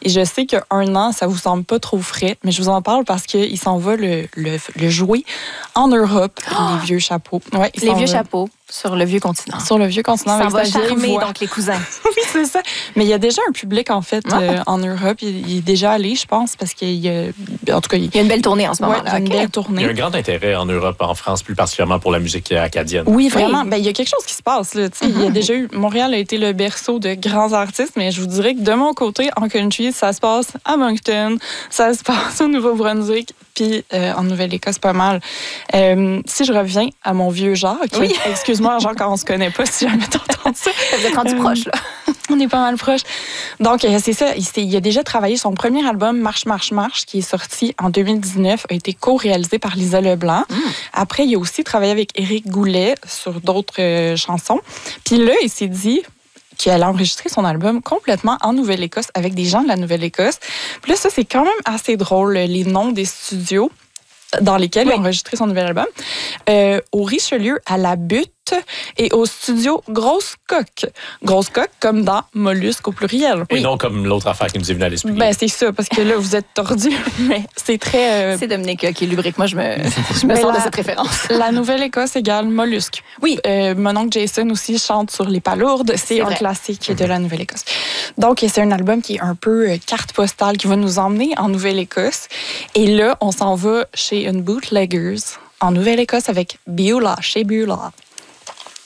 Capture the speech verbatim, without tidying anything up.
Et je sais qu'un an, ça vous semble pas trop frais, mais je vous en parle parce qu'il s'en va le, le, le jouer en Europe, oh! les vieux chapeaux. Ouais, les vieux va. chapeaux. Sur le vieux continent. Sur le vieux continent. Ça va charmer donc les cousins. Oui, c'est ça. Mais il y a déjà un public, en fait, ouais. euh, en Europe. Il, il est déjà allé, je pense, parce qu'il y a... En tout cas, il, il y a une belle tournée en ce moment. Ouais, il y a une okay. belle tournée. Il y a un grand intérêt en Europe, en France, plus particulièrement pour la musique acadienne. Oui, vraiment. Oui. Ben, il y a quelque chose qui se passe. Là. Mm-hmm. Il y a déjà eu... Montréal a été le berceau de grands artistes, mais je vous dirais que de mon côté, en country, ça se passe à Moncton, ça se passe au Nouveau-Brunswick, puis euh, en Nouvelle-Écosse, pas mal. Euh, si je reviens à mon vieux Jacques, oui. excuse-moi, Jacques, quand on se connaît pas, si jamais t'entends ça. Vous êtes rendu euh, proche, là. On est pas mal proche. Donc, euh, c'est ça. Il, il a déjà travaillé. Son premier album, Marche, Marche, Marche, qui est sorti en deux mille dix-neuf, a été co-réalisé par Lisa Leblanc. Mm. Après, il a aussi travaillé avec Éric Goulet sur d'autres euh, chansons. Puis là, il s'est dit qu'il allait enregistrer son album complètement en Nouvelle-Écosse avec des gens de la Nouvelle-Écosse. Puis là, ça, c'est quand même assez drôle, les noms des studios dans lesquels oui. il a enregistré son nouvel album. Euh, au Richelieu, à la Butte, et au studio Grosse Coque. Grosse Coque, comme dans Mollusque au pluriel. Et oui. non comme l'autre affaire qui nous est venue à l'esprit. Ben, c'est ça, parce que là, vous êtes tordu, mais c'est très... Euh... C'est Dominique qui est lubrique. Moi, je me, je me sors la, de cette référence. La Nouvelle-Écosse égale Mollusque. Oui. Euh, mon oncle Jason aussi chante sur les palourdes. C'est, c'est un vrai. classique mm-hmm. de la Nouvelle-Écosse. Donc, c'est un album qui est un peu euh, carte postale, qui va nous emmener en Nouvelle-Écosse. Et là, on s'en va chez une bootleggers en Nouvelle-Écosse avec Beulah, chez Beulah.